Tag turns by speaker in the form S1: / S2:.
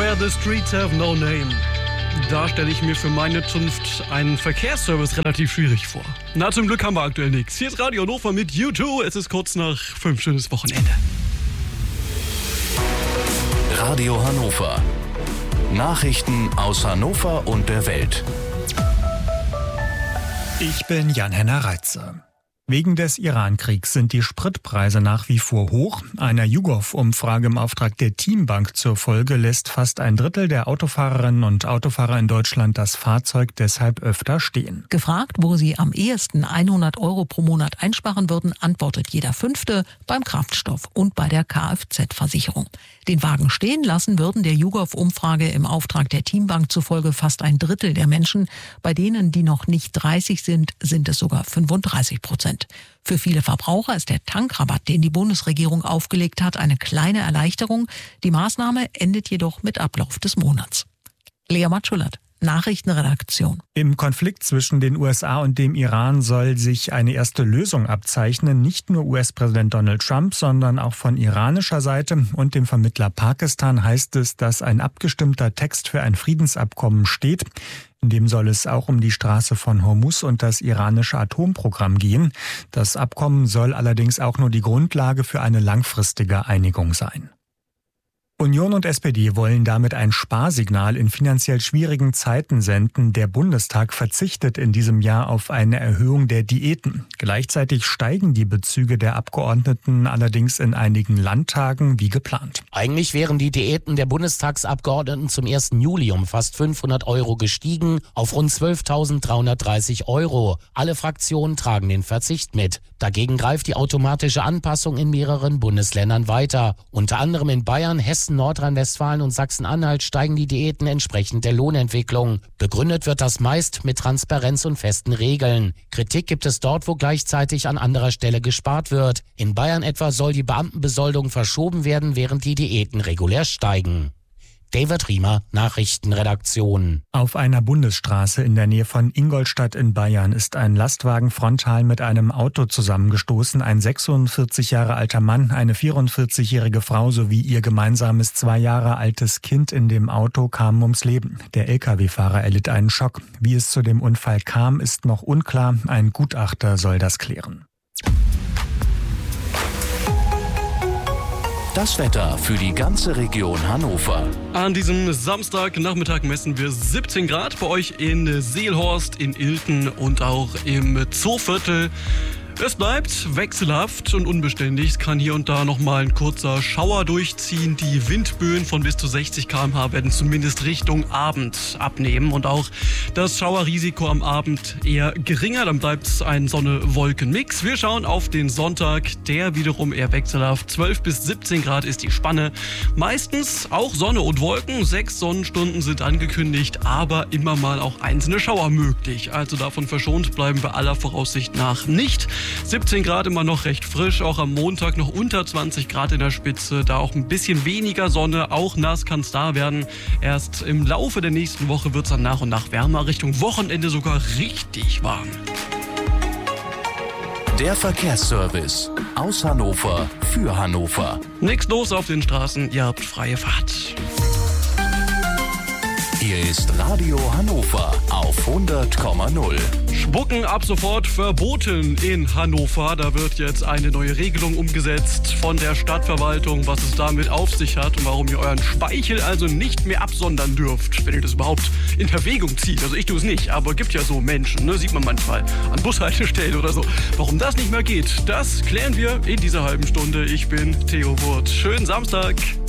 S1: Where the Streets Have No Name. Da stelle ich mir für meine Zunft einen Verkehrsservice relativ schwierig vor. Na, zum Glück haben wir aktuell nichts. Hier ist Radio Hannover mit U2. Es ist kurz nach 5. Schönes Wochenende.
S2: Radio Hannover. Nachrichten aus Hannover und der Welt.
S3: Ich bin Jan-Henner Reitze. Wegen des Iran-Kriegs sind die Spritpreise nach wie vor hoch. Einer YouGov-Umfrage im Auftrag der Teambank zur Folge lässt fast ein Drittel der Autofahrerinnen und Autofahrer in Deutschland das Fahrzeug deshalb öfter stehen.
S4: Gefragt, wo sie am ehesten 100 € pro Monat einsparen würden, antwortet jeder Fünfte beim Kraftstoff und bei der Kfz-Versicherung. Den Wagen stehen lassen würden der YouGov-Umfrage im Auftrag der Teambank zufolge fast ein Drittel der Menschen. Bei denen, die noch nicht 30 sind, sind es sogar 35%. Für viele Verbraucher ist der Tankrabatt, den die Bundesregierung aufgelegt hat, eine kleine Erleichterung. Die Maßnahme endet jedoch mit Ablauf des Monats. Lea Matschulert, Nachrichtenredaktion.
S3: Im Konflikt zwischen den USA und dem Iran soll sich eine erste Lösung abzeichnen. Nicht nur US-Präsident Donald Trump, sondern auch von iranischer Seite und dem Vermittler Pakistan heißt es, dass ein abgestimmter Text für ein Friedensabkommen steht. In dem soll es auch um die Straße von Hormuz und das iranische Atomprogramm gehen. Das Abkommen soll allerdings auch nur die Grundlage für eine langfristige Einigung sein. Union und SPD wollen damit ein Sparsignal in finanziell schwierigen Zeiten senden. Der Bundestag verzichtet in diesem Jahr auf eine Erhöhung der Diäten. Gleichzeitig steigen die Bezüge der Abgeordneten allerdings in einigen Landtagen wie geplant.
S5: Eigentlich wären die Diäten der Bundestagsabgeordneten zum 1. Juli um fast 500 € gestiegen auf rund 12.330 €. Alle Fraktionen tragen den Verzicht mit. Dagegen greift die automatische Anpassung in mehreren Bundesländern weiter. Unter anderem in Bayern, Hessen, Nordrhein-Westfalen und Sachsen-Anhalt steigen die Diäten entsprechend der Lohnentwicklung. Begründet wird das meist mit Transparenz und festen Regeln. Kritik gibt es dort, wo gleichzeitig an anderer Stelle gespart wird. In Bayern etwa soll die Beamtenbesoldung verschoben werden, während die Diäten regulär steigen. David Riemer, Nachrichtenredaktion.
S3: Auf einer Bundesstraße in der Nähe von Ingolstadt in Bayern ist ein Lastwagen frontal mit einem Auto zusammengestoßen. Ein 46 Jahre alter Mann, eine 44-jährige Frau sowie ihr gemeinsames 2 Jahre altes Kind in dem Auto kamen ums Leben. Der Lkw-Fahrer erlitt einen Schock. Wie es zu dem Unfall kam, ist noch unklar. Ein Gutachter soll das klären.
S2: Das Wetter für die ganze Region Hannover.
S1: An diesem Samstagnachmittag messen wir 17 Grad bei euch in Seelhorst, in Ilten und auch im Zooviertel. Es bleibt wechselhaft und unbeständig. Es kann hier und da nochmal ein kurzer Schauer durchziehen. Die Windböen von bis zu 60 km/h werden zumindest Richtung Abend abnehmen. Und auch das Schauerrisiko am Abend eher geringer. Dann bleibt es ein Sonne-Wolken-Mix. Wir schauen auf den Sonntag. Der wiederum eher wechselhaft. 12 bis 17 Grad ist die Spanne. Meistens auch Sonne und Wolken. 6 Sonnenstunden sind angekündigt. Aber immer mal auch einzelne Schauer möglich. Also davon verschont bleiben wir aller Voraussicht nach nicht. 17 Grad immer noch recht frisch, auch am Montag noch unter 20 Grad in der Spitze, da auch ein bisschen weniger Sonne, auch nass kann es da werden. Erst im Laufe der nächsten Woche wird es dann nach und nach wärmer, Richtung Wochenende sogar richtig warm.
S2: Der Verkehrsservice aus Hannover für Hannover.
S1: Nichts los auf den Straßen, ihr habt freie Fahrt.
S2: Hier ist Radio Hannover auf 100,0.
S1: Spucken ab sofort verboten in Hannover. Da wird jetzt eine neue Regelung umgesetzt von der Stadtverwaltung, was es damit auf sich hat und warum ihr euren Speichel also nicht mehr absondern dürft, wenn ihr das überhaupt in Erwägung zieht. Also ich tue es nicht, aber gibt ja so Menschen, ne? Sieht man manchmal an Bushaltestellen oder so. Warum das nicht mehr geht, das klären wir in dieser halben Stunde. Ich bin Theo Wurth. Schönen Samstag.